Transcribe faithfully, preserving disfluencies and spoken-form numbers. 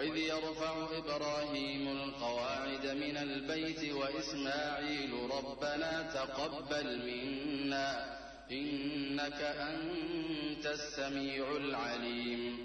وإذ يرفع إبراهيم القواعد من البيت وإسماعيل ربنا تقبل منا إنك أنت السميع العليم